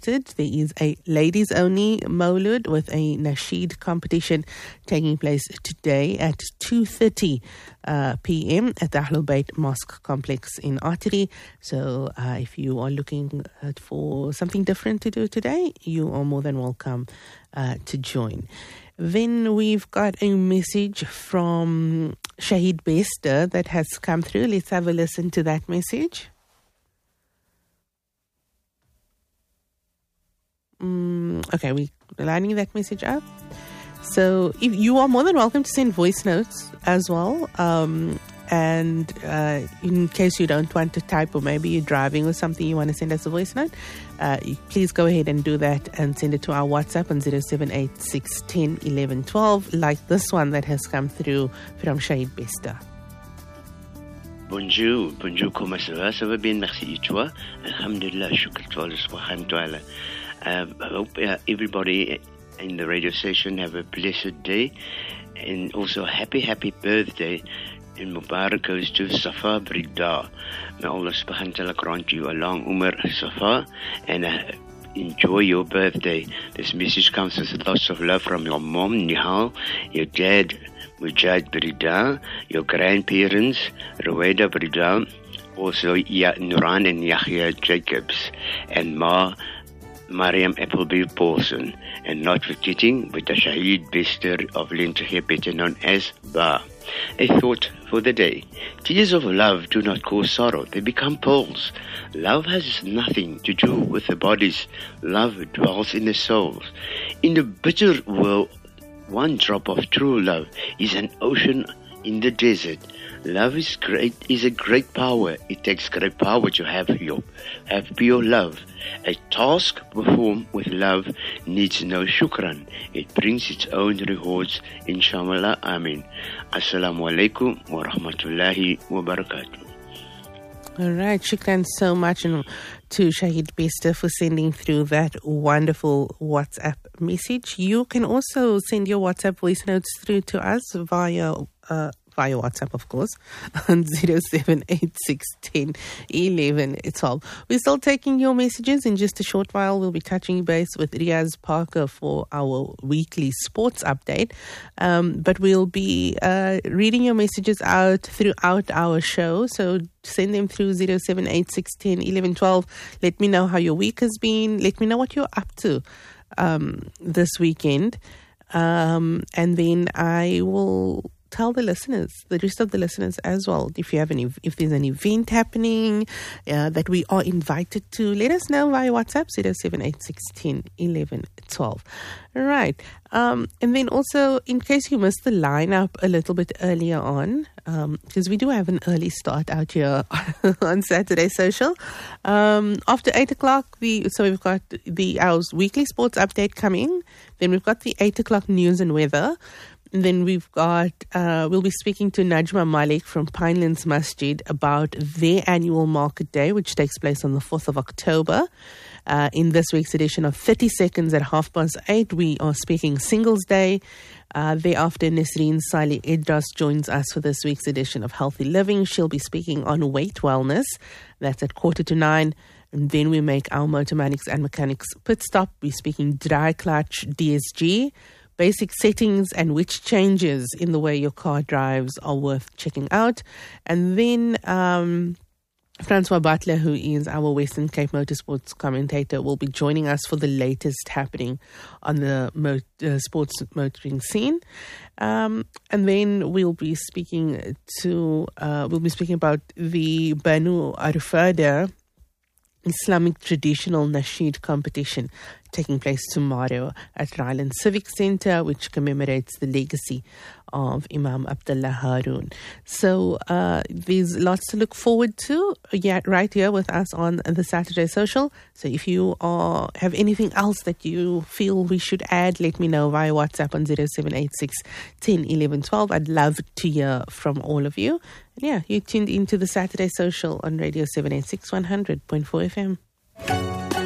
started. There is a ladies only Maulud with a Nasheed competition taking place today at 2:30 p.m. at the Ahlul Bayt Mosque Complex in Artery. So if you are looking for something different to do today, you are more than welcome to join. Then we've got a message from Shahid Bester that has come through. Let's have a listen to that message. Okay, we're lining that message up. So if you are more than welcome to send voice notes as well. And in case you don't want to type, or maybe you're driving or something, you want to send us a voice note, please go ahead and do that and send it to our WhatsApp on 0786101112, like this one that has come through from Shahid Bester. Bonjour, comment ça va? Ça va bien, merci et toi? Alhamdulillah, shukr to Allah subhanahu wa ta'ala. I hope everybody in the radio station have a blessed day, and also happy birthday and Mubarak goes to Safa Brigda. May Allah subhanahu wa ta'ala grant you a long Umar Safa and enjoy your birthday. This message comes with lots of love from your mom Nihal, your dad Mujahid Brigda, your grandparents Ruwaida Brigda, also Nuran and Yahya Jacobs, and Mariam Appleby Paulson, and not forgetting with the Shahid Bester of Lenteghe, better known as Ba. A thought for the day. Tears of love do not cause sorrow, they become pearls. Love has nothing to do with the bodies. Love dwells in the souls. In the bitter world, one drop of true love is an ocean in the desert. Love is a great power. It takes great power to have pure love. A task performed with love needs no shukran. It brings its own rewards. Inshallah. Amin. Assalamu alaikum wa rahmatullahi wa barakatuh. All right. Shukran so much to Shahid Bester for sending through that wonderful WhatsApp message. You can also send your WhatsApp voice notes through to us via WhatsApp, of course, on 0786101112. We're still taking your messages. In just a short while, we'll be touching base with Riaz Parker for our weekly sports update. But we'll be reading your messages out throughout our show. So send them through 0786101112. Let me know how your week has been. Let me know what you're up to this weekend. And then I will tell the rest of the listeners as well, if there's an event happening that we are invited to, let us know via WhatsApp 0786101112. Right. And then also, in case you missed the lineup a little bit earlier on, because we do have an early start out here on Saturday Social. After 8 o'clock, we've got our weekly sports update coming. Then we've got the 8 o'clock news and weather. And then we've got, we'll be speaking to Najma Malik from Pinelands Masjid about their annual market day, which takes place on the 4th of October. In this week's edition of 30 Seconds at 8:30, we are speaking Singles Day. Thereafter, Nisreen Salih Idras joins us for this week's edition of Healthy Living. She'll be speaking on weight wellness. That's at 9:15. And then we make our Motor and Mechanics pit stop. We're speaking dry clutch DSG. Basic settings and which changes in the way your car drives are worth checking out. And then Francois Butler, who is our Western Cape Motorsports commentator, will be joining us for the latest happening on the sports motoring scene. And then we'll be speaking about the Banu Arfada Islamic Traditional Nasheed competition taking place tomorrow at Ryland Civic Centre, which commemorates the legacy of Imam Abdullah Harun. So there's lots to look forward to right here with us on the Saturday Social. So if you have anything else that you feel we should add, let me know via WhatsApp on 0786101112. I'd love to hear from all of you. And yeah, you tuned into the Saturday Social on Radio 786 100.4 FM.